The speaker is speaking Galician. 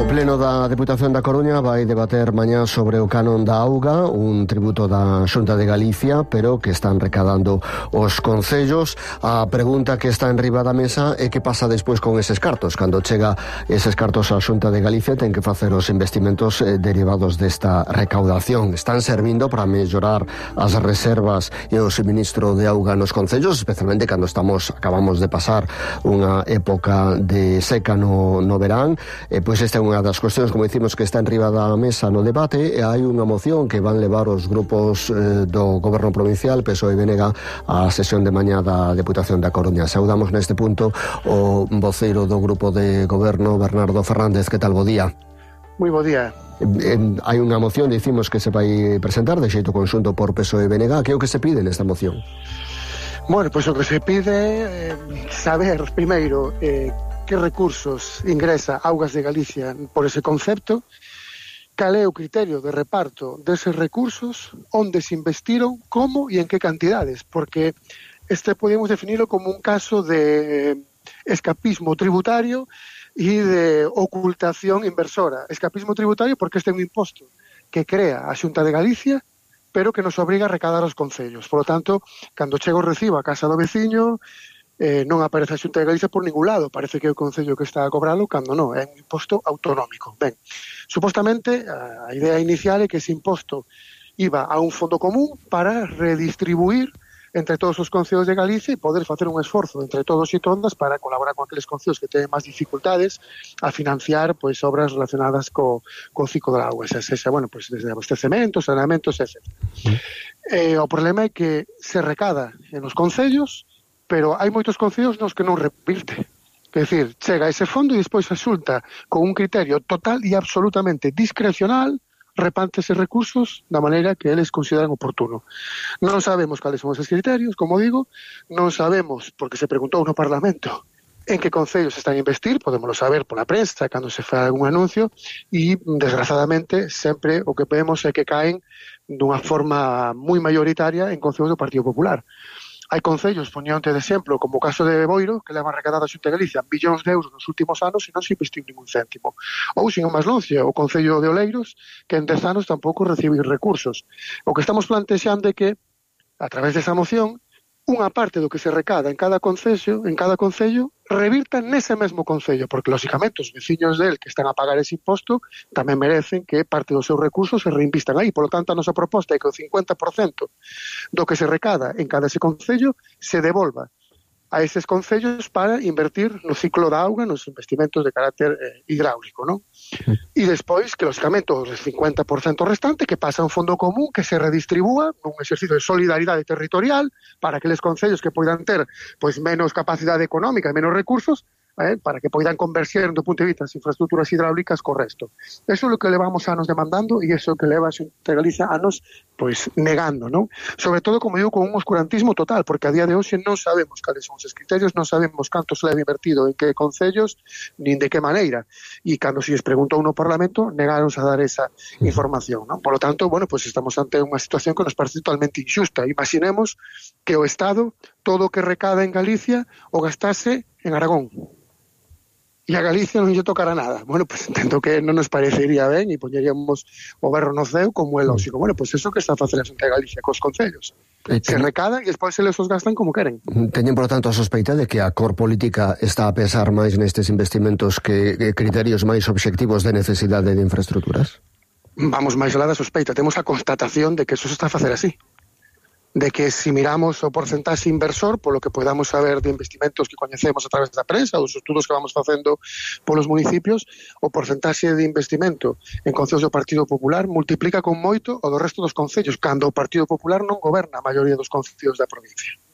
Pleno da Deputación da Coruña vai debater mañá sobre o canon da auga, un tributo da Xunta de Galicia, pero que están recadando os concellos. A pregunta que está en riba da mesa é que pasa despois con eses cartos. Cando chega eses cartos á Xunta de Galicia ten que facer os investimentos derivados desta recaudación. Están servindo para mellorar as reservas e o suministro de auga nos concellos, especialmente cando acabamos de pasar unha época de seca no verán. Pois esta é unha das cuestións, como dicimos, que está en riba da mesa no debate, e hai unha moción que van levar os grupos do Goberno Provincial, PSOE e BNG, á sesión de mañá da Deputación da Coruña. Saudamos neste punto o voceiro do Grupo de Goberno, Bernardo Fernández. Que tal, bo día? Moi bo día. Hai unha moción, dicimos, que se vai presentar de xeito conxunto por PSOE e BNG. Que é o que se pide nesta moción? Bueno, pois o que se pide é saber, primeiro, que recursos ingresa Augas de Galicia por ese concepto, cal é o criterio de reparto deses recursos, onde se investiron, como e en que cantidades, porque podemos definirlo como un caso de escapismo tributario e de ocultación inversora. Escapismo tributario porque este é un imposto que crea a Xunta de Galicia, pero que nos obriga a recaudar os concellos. Por lo tanto, cando chega o recibo a casa do veciño, non aparece a Xunta de Galicia por ningún lado, parece que é o Concello que está a cobralo, cando non, é un imposto autonómico. Ben, supostamente, a idea inicial é que ese imposto iba a un fondo común para redistribuir entre todos os concellos de Galicia e poder facer un esforzo entre todos e todas para colaborar con aqueles concellos que teñen máis dificultades a financiar pois obras relacionadas co ciclo da auga, bueno, pois desde abastecementos, saneamentos, etc. O problema é que se recada en os concellos, pero hai moitos concellos nos que non revirte. É dicir, chega a ese fondo e despois a Xunta, con un criterio total e absolutamente discrecional, reparte eses recursos da maneira que eles consideran oportuno. Non sabemos cales son eses criterios, como digo, non sabemos, porque se preguntou no Parlamento, en que concellos están a investir, podémoslo saber pola prensa, cando se fai algún anuncio, e, desgraciadamente, sempre o que vemos é que caen dunha forma moi maioritaria en concellos do Partido Popular. Hai concellos, poñonte de exemplo, como o caso de Boiro, que levan recadado a Xunta de Galicia billóns de euros nos últimos anos e non se investiu ningún céntimo. Ou, sin máis longe, o Concello de Oleiros, que en 10 anos tampouco recibe recursos. O que estamos plantexando é que, a través desa moción, unha parte do que se recada en cada concello, revirta nese mesmo concello, porque, lóxicamente, os veciños del que están a pagar ese imposto tamén merecen que parte dos seus recursos se reinvistan aí. Por lo tanto, a nosa proposta é que o 50% do que se recada en cada ese concello se devolva a eses concellos para invertir no ciclo da auga, nos investimentos de carácter hidráulico, non? E despois, que, lóxicamente, o 50% restante que pasa a un fondo común que se redistribúa nun exercicio de solidaridade territorial para aqueles concellos que poidan ter pois menos capacidade económica e menos recursos, para que poidan converxer do punto de vista das infraestructuras hidráulicas co resto. Eso é o que levamos anos demandando e eso é o que leva a Xunta de Galicia anos pois negando, non? Sobre todo, como digo, con un oscurantismo total, porque a día de hoxe non sabemos cales son os criterios, non sabemos canto se leva invertido en que concellos, nin de que maneira. E cando se les preguntou no Parlamento, negáronse a dar esa información, non? Por lo tanto, bueno, pois estamos ante unha situación que nos parece totalmente injusta. Imaginemos que o Estado, todo o que recada en Galicia, o gastase en Aragón. E a Galicia non lle tocará nada. Bueno, pois entendo que non nos parecería ben e poñeríamos o berro no ceo como é lógico. Bueno, pois eso que está a facer a Xunta de Galicia cos concellos. Se recadan e despois se les os gastan como queren. Teñen, por tanto, a sospeita de que a cor política está a pesar máis nestes investimentos que criterios máis obxectivos de necesidade de infraestructuras? Vamos máis alá da sospeita. Temos a constatación de que eso se está a facer así. De que se miramos o porcentaxe inversor, polo que podamos saber de investimentos que coñecemos a través da prensa, dos estudos que vamos facendo polos municipios, o porcentaxe de investimento en concellos do Partido Popular multiplica con moito o do resto dos concellos, cando o Partido Popular non goberna a maioría dos concellos da provincia.